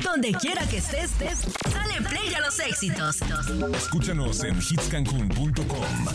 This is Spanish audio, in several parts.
Donde quiera que estés, dale play a los éxitos. Escúchanos en hitscancun.com.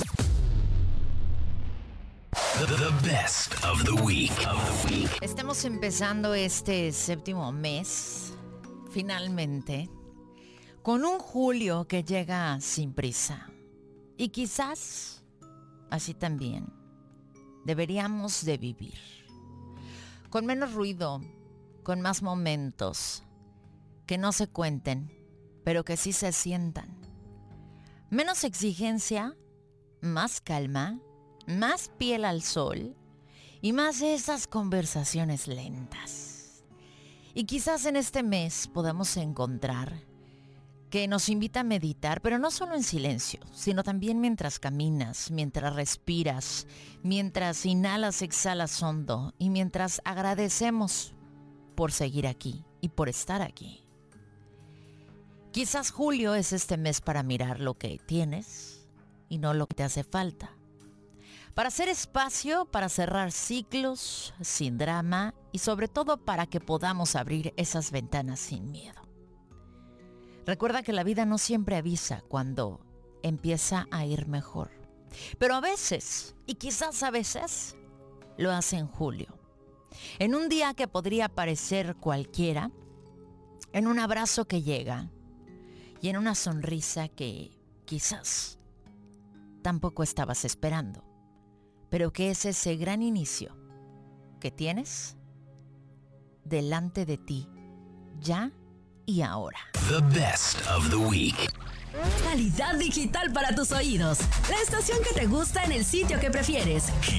The best of the week. Estamos empezando este séptimo mes, finalmente, con un julio que llega sin prisa. Y quizás, así también, deberíamos de vivir. Con menos ruido, con más momentos, que no se cuenten, pero que sí se sientan. Menos exigencia, más calma, más piel al sol y más de esas conversaciones lentas. Y quizás en este mes podamos encontrar que nos invita a meditar, pero no solo en silencio, sino también mientras caminas, mientras respiras, mientras inhalas, exhalas hondo y mientras agradecemos por seguir aquí y por estar aquí. Quizás julio es este mes para mirar lo que tienes y no lo que te hace falta. Para hacer espacio, para cerrar ciclos sin drama y sobre todo para que podamos abrir esas ventanas sin miedo. Recuerda que la vida no siempre avisa cuando empieza a ir mejor. Pero a veces, y quizás a veces, lo hace en julio. En un día que podría parecer cualquiera, en un abrazo que llega y en una sonrisa que quizás tampoco estabas esperando. Pero que es ese gran inicio que tienes delante de ti, ya y ahora. The best of the week. Calidad digital para tus oídos. La estación que te gusta en el sitio que prefieres.